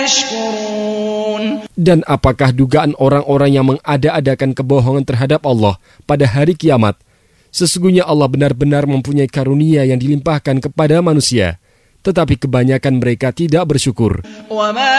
Dan apakah dugaan orang-orang yang mengada-adakan kebohongan terhadap Allah pada hari kiamat? Sesungguhnya Allah benar-benar mempunyai karunia yang dilimpahkan kepada manusia, tetapi kebanyakan mereka tidak bersyukur.